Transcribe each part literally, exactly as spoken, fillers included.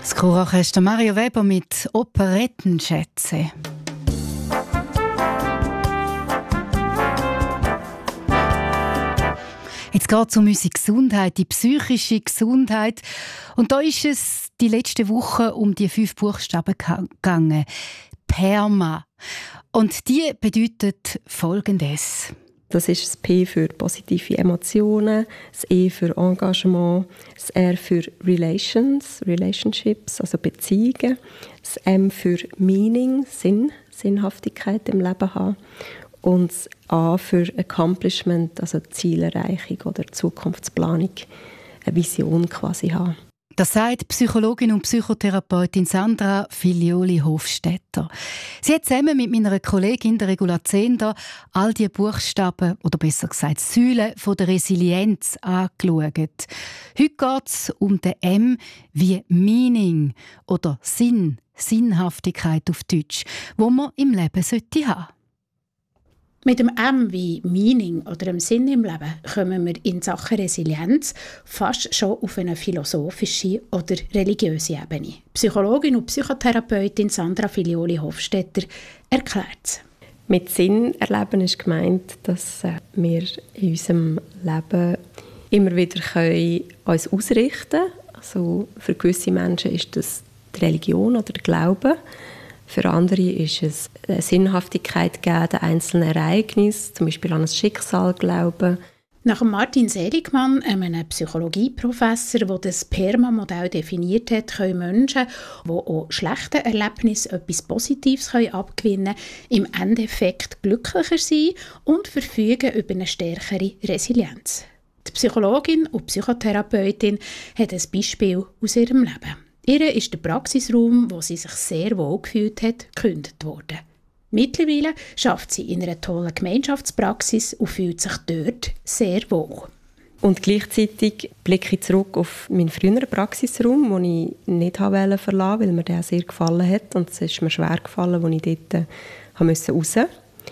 Das Chororchester Mario Weber mit Operettenschätze. Jetzt geht es um unsere Gesundheit, die psychische Gesundheit. Und da ist es die letzte Woche um die fünf Buchstaben gegangen. PERMA. Und die bedeutet Folgendes. Das ist das P für positive Emotionen, das E für Engagement, das R für Relations, Relationships, also Beziehungen, das M für Meaning, Sinn, Sinnhaftigkeit im Leben haben und das A für Accomplishment, also Zielerreichung oder Zukunftsplanung, eine Vision quasi haben. Das sagt Psychologin und Psychotherapeutin Sandra Filioli-Hofstetter. Sie hat zusammen mit meiner Kollegin der Regula Zehnder all die Buchstaben, oder besser gesagt Säulen von der Resilienz angeschaut. Heute geht es um den M wie Meaning oder Sinn, Sinnhaftigkeit auf Deutsch, wo man im Leben haben sollte. Mit dem M wie Meaning oder dem Sinn im Leben kommen wir in Sachen Resilienz fast schon auf eine philosophische oder religiöse Ebene. Psychologin und Psychotherapeutin Sandra Filioli-Hofstetter erklärt es. Mit Sinn erleben ist gemeint, dass wir in unserem Leben immer wieder können uns ausrichten können. Also für gewisse Menschen ist das die Religion oder der Glaube. Für andere ist es eine Sinnhaftigkeit geben, den einzelnen Ereignissen, zum Beispiel an ein Schicksal glauben. Nach Martin Seligmann, einem Psychologieprofessor, der das PERMA-Modell definiert hat, können Menschen, die auch schlechten Erlebnissen etwas Positives abgewinnen können, im Endeffekt glücklicher sein und verfügen über eine stärkere Resilienz. Die Psychologin und Psychotherapeutin hat ein Beispiel aus ihrem Leben. Ihr ist der Praxisraum, wo sie sich sehr wohl gefühlt hat, gekündigt worden. Mittlerweile schafft sie in einer tollen Gemeinschaftspraxis und fühlt sich dort sehr wohl. Und gleichzeitig blicke ich zurück auf meinen früheren Praxisraum, den ich nicht verlassen wollte, weil mir der sehr gefallen hat. Und es ist mir schwer gefallen, als ich dort raus musste.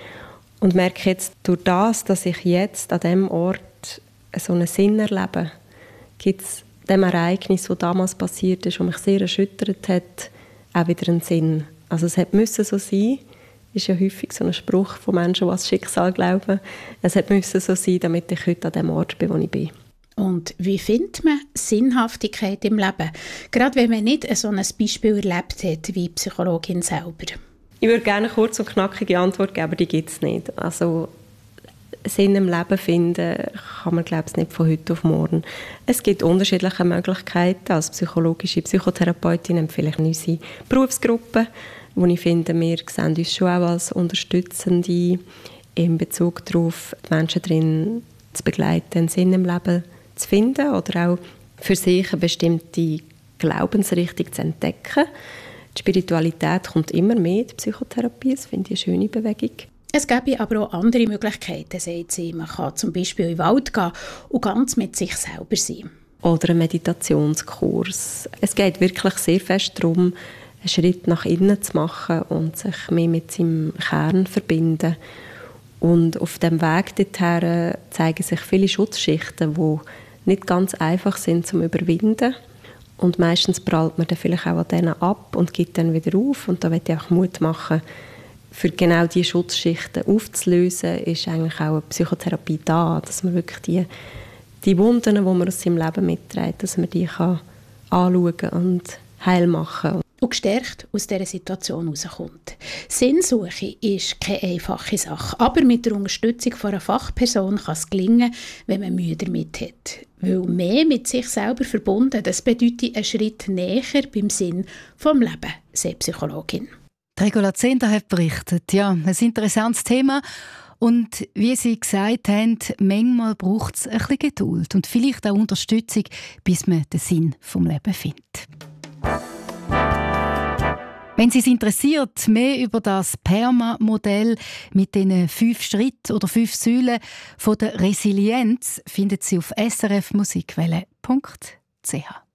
Und merke jetzt, durch das, dass ich jetzt an diesem Ort so einen Sinn erlebe, gibt es dem Ereignis, das damals passiert ist, das mich sehr erschüttert hat, auch wieder einen Sinn. Also es musste so sein, ist ja häufig so ein Spruch von Menschen, die an das Schicksal glauben. Es musste so sein, damit ich heute an dem Ort bin, wo ich bin. Und wie findet man Sinnhaftigkeit im Leben? Gerade wenn man nicht so ein Beispiel erlebt hat wie die Psychologin selber. Ich würde gerne eine kurz und knackige Antwort geben, aber die gibt es nicht. Also Sinn im Leben finden kann man, glaube ich, nicht von heute auf morgen. Es gibt unterschiedliche Möglichkeiten. Als psychologische Psychotherapeutin empfehle ich unsere Berufsgruppe, wo ich finde, wir sehen uns schon auch als Unterstützende in Bezug darauf, die Menschen darin zu begleiten, einen Sinn im Leben zu finden oder auch für sich eine bestimmte Glaubensrichtung zu entdecken. Die Spiritualität kommt immer mehr in die Psychotherapie. Das finde ich eine schöne Bewegung. Es gäbe aber auch andere Möglichkeiten, sagt sie. Man kann zum Beispiel in den Wald gehen und ganz mit sich selber sein. Oder ein Meditationskurs. Es geht wirklich sehr fest darum, einen Schritt nach innen zu machen und sich mehr mit seinem Kern zu verbinden. Und auf dem Weg dorthin zeigen sich viele Schutzschichten, die nicht ganz einfach sind zum Überwinden. Und meistens prallt man dann vielleicht auch an denen ab und gibt dann wieder auf. Und da möchte ich auch Mut machen, für genau diese Schutzschichten aufzulösen, ist eigentlich auch eine Psychotherapie da, dass man wirklich die, die Wunden, die man aus seinem Leben mitträgt, dass man die kann anschauen und heil machen kann. Und gestärkt aus dieser Situation herauskommt. Sinnsuche ist keine einfache Sache, aber mit der Unterstützung von einer Fachperson kann es gelingen, wenn man Mühe damit hat. Weil mehr mit sich selber verbunden, das bedeutet einen Schritt näher beim Sinn vom Leben, sagt Psychologin. Die Regula Zehnder hat berichtet. Ja, ein interessantes Thema. Und wie Sie gesagt haben, manchmal braucht es ein bisschen Geduld und vielleicht auch Unterstützung, bis man den Sinn vom Leben findet. Wenn Sie es interessiert, mehr über das PERMA-Modell mit den fünf Schritten oder fünf Säulen von der Resilienz, finden Sie auf s r f musikwelle punkt c h.